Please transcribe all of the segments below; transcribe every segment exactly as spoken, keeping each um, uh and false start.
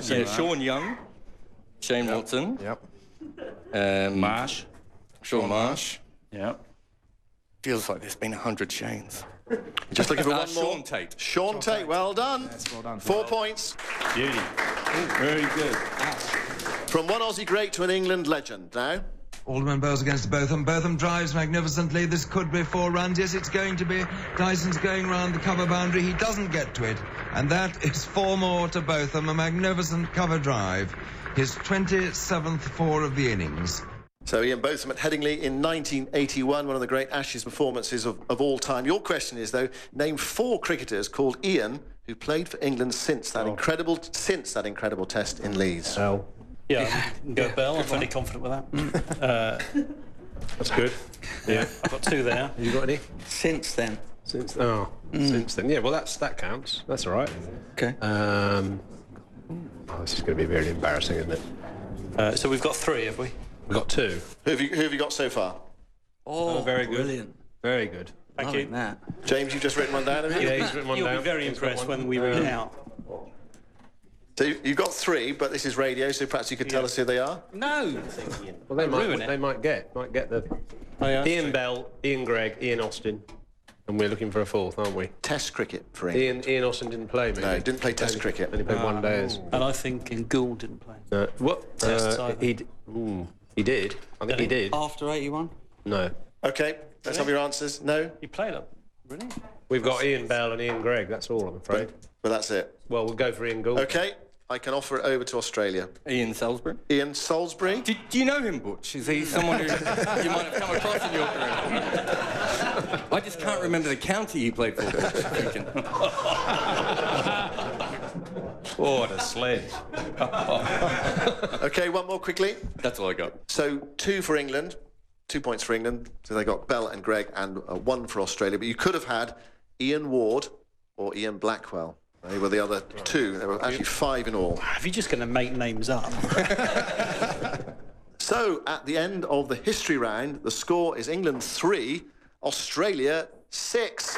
Yeah, Sean Young, Shane Yep. Watson, Yep. um, Marsh. Sean Marsh. Yep. Feels like there's been a hundred Shanes. Just looking for Uh, one more. Sean Tate. Sean Tate, well done. Yes, well done. Four points. Beauty. Very good. From one Aussie great to an England legend now. Alderman bowls against Botham. Botham drives magnificently. This could be four runs. Yes, it's going to be. Dyson's going round the cover boundary. He doesn't get to it. And that is four more to Botham. A magnificent cover drive. His twenty-seventh four of the innings. So Ian Botham at Headingley in nineteen eighty-one, one of the great Ashes performances of, of all time. Your question is, though, name four cricketers called Ian who played for England since that Oh. incredible since that incredible test in Leeds. Oh. Yeah, I can go Bell. I'm fairly confident with that. Uh, That's good. Yeah. I've got two there. You got any? Since then. Since oh, since then. Yeah. Well, that's that counts. That's all right. Okay. Um. Oh, this is going to be very embarrassing, isn't it? Uh, so we've got three, have we? We've got two. Who have you, who have you got so far? Oh, very good. brilliant. Very good. Thank Loving you. that. James, you've just written one down, have you? Yeah, he's written one You'll down. be very He's got impressed one. when we read it Um, out. So you- you've got three, but this is radio, so perhaps you could tell us who they are. No. Well, they might. Ruin it. They might get. Might get the. Oh, yeah, that's Ian true. Bell, Ian Gregg, Ian Austin, and we're looking for a fourth, aren't we? Test cricket for England. Ian Ian Austin didn't play. Maybe. No, didn't play Test Only- cricket. Only played one day. As, And I think in Gould didn't play. no. What? Tests Uh, either. he d- ooh, he did. I think Did he he? did. After eighty-one? No. OK, let's have your answers. No? He played up. Really? We've got Ian Bell and Ian Gregg. That's all, I'm afraid. But that's it. Well, we'll go for Ian Gould. OK, I can offer it over to Australia. Ian Salisbury. Ian Salisbury. Do, do you know him, Butch? Is he someone who you might have come across in your career? I just can't remember the county he played for. Butch. Oh, what a sledge. OK, one more quickly. That's all I got. So two for England, two points for England. So they got Bell and Gregg, and uh, one for Australia. But you could have had Ian Ward or Ian Blackwell. They were the other two. There were actually five in all. If you're just going to make names up. So at the end of the history round, the score is England three, Australia six.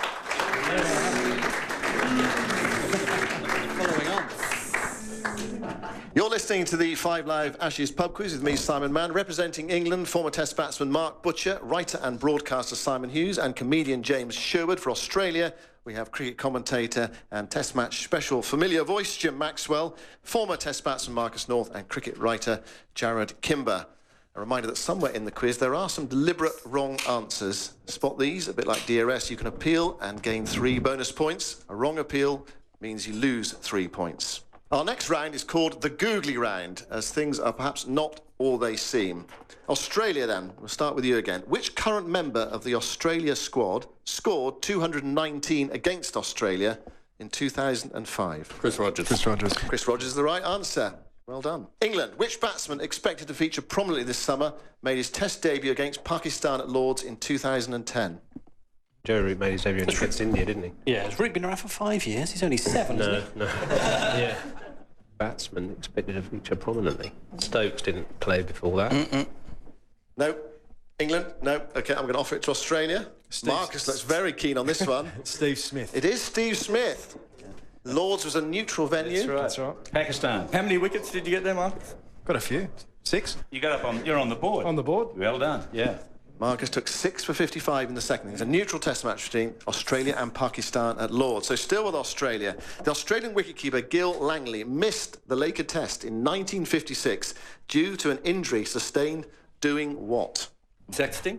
Following on. You're listening to the Five Live Ashes pub quiz with me, Simon Mann, representing England, former Test batsman Mark Butcher, writer and broadcaster Simon Hughes, and comedian James Sherwood. For Australia, we have cricket commentator and Test match special familiar voice Jim Maxwell, former Test batsman Marcus North, and cricket writer Jared Kimber. A reminder that somewhere in the quiz there are some deliberate wrong answers. Spot these, a bit like D R S, you can appeal and gain three bonus points. A wrong appeal means you lose three points. Our next round is called the Googly Round, as things are perhaps not all they seem. Australia, then. We'll start with you again. Which current member of the Australia squad scored two hundred nineteen against Australia in two thousand five? Chris Rogers. Chris Rogers. Chris Rogers is the right answer. Well done. England. Which batsman expected to feature prominently this summer made his Test debut against Pakistan at Lords in two thousand ten? Joe Root made his debut against India, didn't he? Yeah, has Rick been around for five years? He's only seven, No, isn't no. Yeah. Batsman expected to feature prominently. Stokes didn't play before that. Mm-mm. No. England? No. OK, I'm going to offer it to Australia. Marcus looks very keen on this one. Steve Smith. It is Steve Smith. Lords was a neutral venue. That's right. Pakistan. How many wickets did you get there, Marcus? Got a few. Six. You got up on. You're on the board. On the board. Well done. Yeah. Marcus took six for fifty-five in the second. It's a neutral test match between Australia and Pakistan at Lords. So still with Australia, the Australian wicketkeeper Gil Langley missed the Laker Test in nineteen fifty-six due to an injury sustained doing what? Sexting?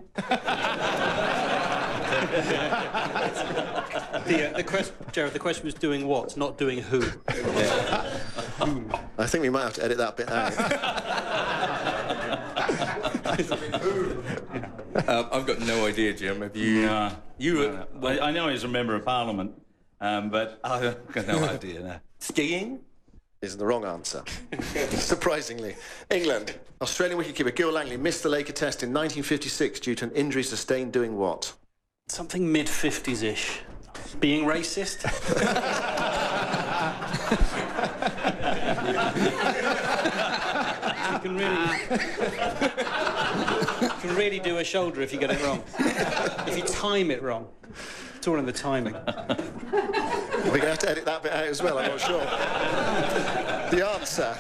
The, uh, the question, Jared, the question was doing what, not doing who. I think we might have to edit that bit out. uh, I've got no idea, Jim. Have you? No. You? No, Uh, no. well, I, I know he's a member of Parliament, um, but I've got no idea. No. skiing? Is the wrong answer. Surprisingly. England. Australian wicketkeeper Gil Langley missed the Laker Test in nineteen fifty-six due to an injury sustained doing what? Something mid-fifties-ish. Being racist? You can really... you can really do a shoulder if you get it wrong. If you time it wrong. It's all in the timing. We're going to have to edit that bit out as well, I'm not sure. The answer